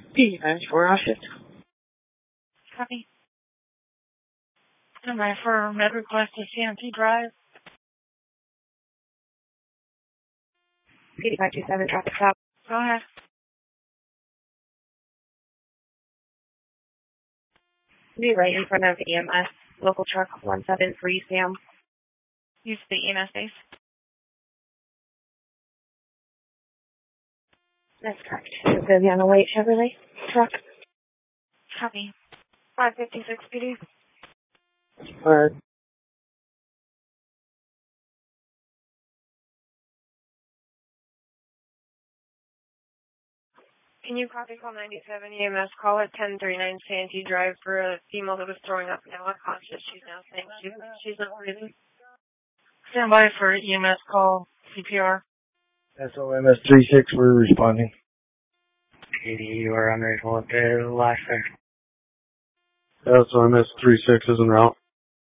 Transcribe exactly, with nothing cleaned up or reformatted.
B nine four Oshet. Copy. Am I for med request to C M T Drive? P D five two seven traffic stop. Go ahead. Be right in front of E M S. Local truck one seven three Sam. Use the E M S base. That's correct. The Viviana White Chevrolet truck. Copy. five fifty-six P D. Or Can you copy call ninety-seven E M S? Call at ten thirty-nine Santee Drive for a female that was throwing up now unconscious. She's now saying she, she's not breathing. Stand by for E M S call C P R. S O M S three six, we're responding. P D, you are unable to last there. S O M S three six is en route.